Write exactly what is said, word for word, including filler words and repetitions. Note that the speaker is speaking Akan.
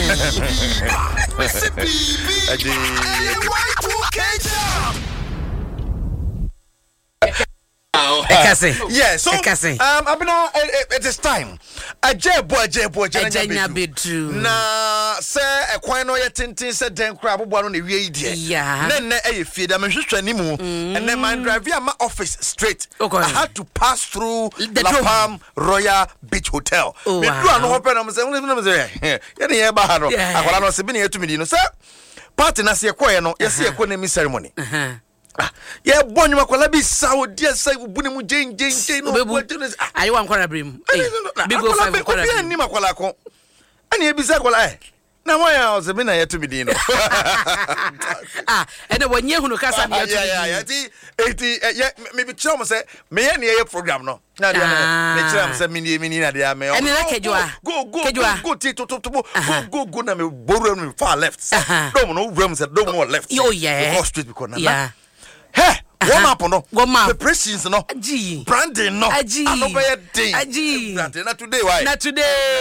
Yeah, so um, Abena, it is time. A jebo, a jebo, a jebo. Na say a quino ya tintin said then crab one on the radio. Yeah. Then a feed. I'm just anymore. And then my drive via my office straight. Okay. I had to pass through the La Palm Royal Beach Hotel. Oh, wow. Me do no open. I'm saying, I'm saying, yeah, yeah, baharo. I want to say, been here to me, you know, sir. Party na see a choir no. You see a choir ceremony. Yeah, born you makwala bi sawo dia say buni mu jen jen jen no. Ayi wan kwara brim. Big go five kwara. Obi ani makwala ko. Ani e bi say kwala eh. Na why I was be na yetu bi din no. Ah, ene wonye hunu kasa na yetu. Yeah, yeah, yeah. Ti eti me bi chiro mo say me ye na ye program no. Na dia na me chiro mo say me ni me ni na dia me. Ene na kejua. Go go go go ti to to to go go go na me boru me far left. No no room say no more left. Oh yeah. Go straight because na. Yeah. Hey, warm up no. Warm up. Preparations no. Aji. Branding no. Aji. I no be a thing. Aji. Not today why? Not today.